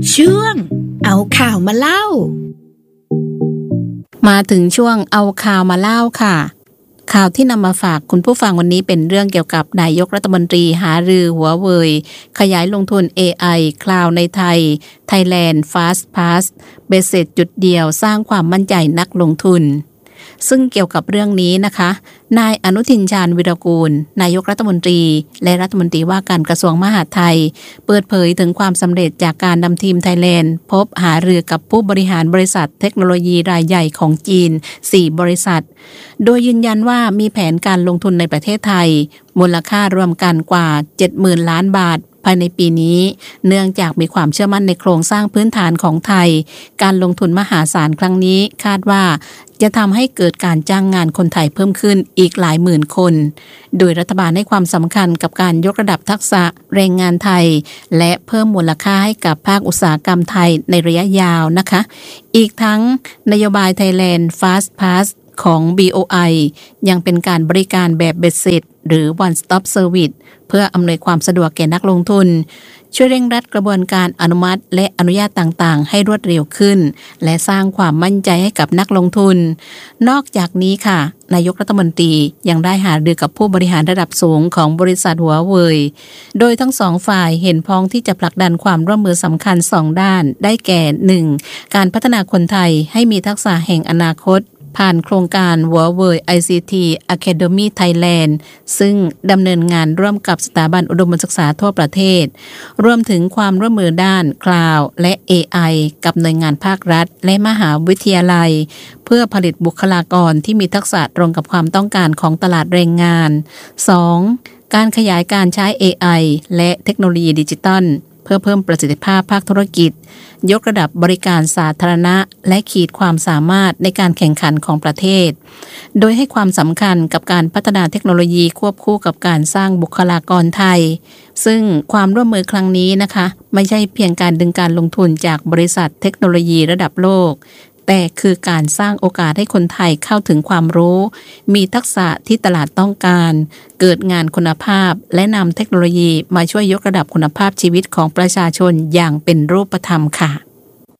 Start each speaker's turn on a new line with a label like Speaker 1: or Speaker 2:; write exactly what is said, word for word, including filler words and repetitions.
Speaker 1: ช่วงเอาข่าวมาเล่า
Speaker 2: มาถึงช่วงเอาข่าวมาเล่าค่ะข่าวที่นำมาฝากคุณผู้ฟังวันนี้เป็นเรื่องเกี่ยวกับนายกรัฐมนตรีหารือหัวเว่ยขยายลงทุน เอ ไอ คลาวด์ในไทย Thailand Fast Pass เบสเสร็จจุดเดียวสร้างความมั่นใจนักลงทุนซึ่งเกี่ยวกับเรื่องนี้นะคะนายอนุทินชาญวิรากูลนายกรัฐมนตรีและรัฐมนตรีว่าการกระทรวงมหาดไทยเปิดเผยถึงความสำเร็จจากการนำทีมไทยแลนด์พบหารือกับผู้บริหารบริษัทเทคโนโลยีรายใหญ่ของจีนสี่บริษัทโดยยืนยันว่ามีแผนการลงทุนในประเทศไทยมูลค่ารวมกันกว่า เจ็ดหมื่น ล้านบาทภายในปีนี้เนื่องจากมีความเชื่อมั่นในโครงสร้างพื้นฐานของไทยการลงทุนมหาศาลครั้งนี้คาดว่าจะทำให้เกิดการจ้างงานคนไทยเพิ่มขึ้นอีกหลายหมื่นคนโดยรัฐบาลให้ความสำคัญกับการยกระดับทักษะแรงงานไทยและเพิ่มมูลค่าให้กับภาคอุตสาหกรรมไทยในระยะยาวนะคะอีกทั้งนโยบาย Thailand Fast Pass ของ บี โอ ไอ ยังเป็นการบริการแบบเบ็ดเสร็จหรือ One Stop Service เพื่ออำนวยความสะดวกแก่นักลงทุนช่วยเร่งรัดกระบวนการอนุมัติและอนุญาตต่างๆให้รวดเร็วขึ้นและสร้างความมั่นใจให้กับนักลงทุนนอกจากนี้ค่ะนายกรัฐมนตรียังได้หารือกับผู้บริหารระดับสูงของบริษัทหัวเว่ยโดยทั้งสองฝ่ายเห็นพ้องที่จะผลักดันความร่วมมือสำคัญสองด้านได้แก่ หนึ่ง การพัฒนาคนไทยให้มีทักษะแห่งอนาคตผ่านโครงการหัวเว่ย ไอ ซี ที Academy Thailand ซึ่งดำเนินงานร่วมกับสถาบันอุดมศึกษาทั่วประเทศรวมถึงความร่วมมือด้านคลาวด์และ เอ ไอ กับหน่วยงานภาครัฐและมหาวิทยาลัยเพื่อผลิตบุคลากรที่มีทักษะตรงกับความต้องการของตลาดแรงงาน สอง การขยายการใช้ เอ ไอ และเทคโนโลยีดิจิทัลเพื่อเพิ่มประสิทธิภาพภาคธุรกิจยกระดับบริการสาธารณะและขีดความสามารถในการแข่งขันของประเทศโดยให้ความสำคัญกับการพัฒนาเทคโนโลยีควบคู่กับการสร้างบุคลากรไทยซึ่งความร่วมมือครั้งนี้นะคะไม่ใช่เพียงการดึงการลงทุนจากบริษัทเทคโนโลยีระดับโลกแต่คือการสร้างโอกาสให้คนไทยเข้าถึงความรู้มีทักษะที่ตลาดต้องการเกิดงานคุณภาพและนำเทคโนโลยีมาช่วยยกระดับคุณภาพชีวิตของประชาชนอย่างเป็นรูปธรรมค่ะ